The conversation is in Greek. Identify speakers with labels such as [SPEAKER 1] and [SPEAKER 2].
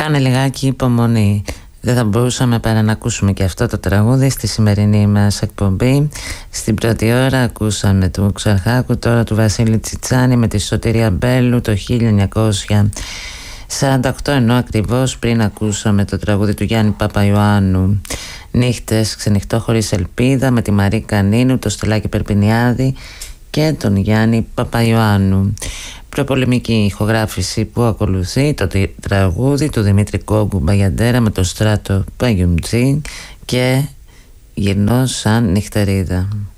[SPEAKER 1] Κάνε λιγάκι υπομονή. Δεν θα μπορούσαμε παρά να ακούσουμε και αυτό το τραγούδι στη σημερινή μας εκπομπή. Στην πρώτη ώρα ακούσαμε του Ξαρχάκου, τώρα του Βασίλη Τσιτσάνη με τη Σωτηρία Μπέλου το 1948, ενώ ακριβώς πριν ακούσαμε το τραγούδι του Γιάννη Παπαϊωάννου, Νύχτες ξενυχτώ χωρίς ελπίδα, με τη Μαρή Κανίνου, το Στελάκη Περπινιάδη και τον Γιάννη Παπαϊωάννου. Προπολεμική ηχογράφηση που ακολουθεί, το τραγούδι του Δημήτρη Κόγκου Μπαγιαντέρα με το Στράτο Παγιουμτζή και Γυρνώ σαν νυχτερίδα.